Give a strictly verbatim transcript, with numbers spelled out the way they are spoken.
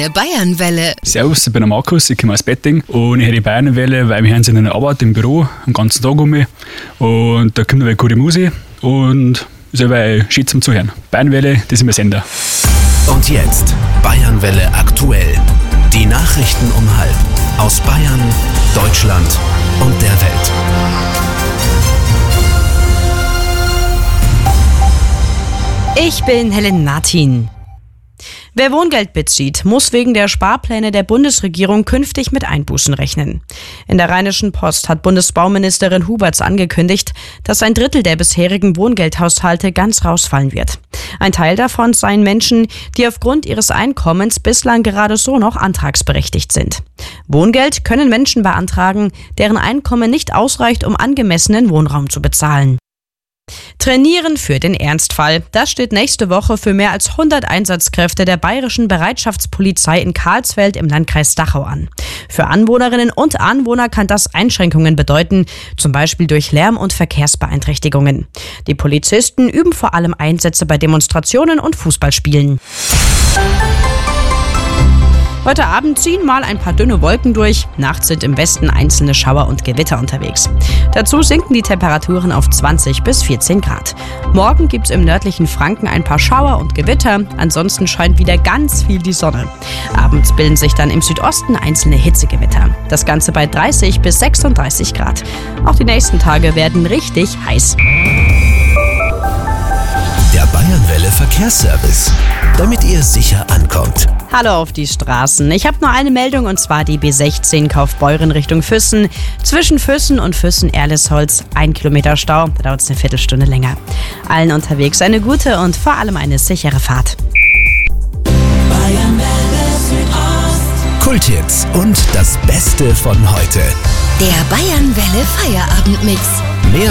Deine Bayernwelle. Servus, ich bin der Markus, ich komme aus Betting und ich höre die Bayernwelle, weil wir haben in einer Arbeit im Büro den ganzen Tag um mich und da kommt eine gute Musik und ist aber schön zum Zuhören. Bayernwelle, das ist mein Sender. Und jetzt Bayernwelle aktuell. Die Nachrichten um halb aus Bayern, Deutschland und der Welt. Ich bin Helen Martin. Wer Wohngeld bezieht, muss wegen der Sparpläne der Bundesregierung künftig mit Einbußen rechnen. In der Rheinischen Post hat Bundesbauministerin Huberts angekündigt, dass ein Drittel der bisherigen Wohngeldhaushalte ganz rausfallen wird. Ein Teil davon seien Menschen, die aufgrund ihres Einkommens bislang gerade so noch antragsberechtigt sind. Wohngeld können Menschen beantragen, deren Einkommen nicht ausreicht, um angemessenen Wohnraum zu bezahlen. Trainieren für den Ernstfall. Das steht nächste Woche für mehr als hundert Einsatzkräfte der Bayerischen Bereitschaftspolizei in Karlsfeld im Landkreis Dachau an. Für Anwohnerinnen und Anwohner kann das Einschränkungen bedeuten, zum Beispiel durch Lärm- und Verkehrsbeeinträchtigungen. Die Polizisten üben vor allem Einsätze bei Demonstrationen und Fußballspielen. Heute Abend ziehen mal ein paar dünne Wolken durch. Nachts sind im Westen einzelne Schauer und Gewitter unterwegs. Dazu sinken die Temperaturen auf zwanzig bis vierzehn Grad. Morgen gibt's im nördlichen Franken ein paar Schauer und Gewitter. Ansonsten scheint wieder ganz viel die Sonne. Abends bilden sich dann im Südosten einzelne Hitzegewitter. Das Ganze bei dreißig bis sechsunddreißig Grad. Auch die nächsten Tage werden richtig heiß. Der Bayernwelle Verkehrsservice, damit ihr sicher ankommt. Hallo auf die Straßen. Ich habe nur eine Meldung und zwar die B sechzehn Kaufbeuren Richtung Füssen. Zwischen Füssen und Füssen-Erlesholz ein Kilometer Stau, da dauert es eine Viertelstunde länger. Allen unterwegs eine gute und vor allem eine sichere Fahrt. Bayernwelle Südost. Kulthits und das Beste von heute. Der Bayernwelle Feierabendmix. Mehr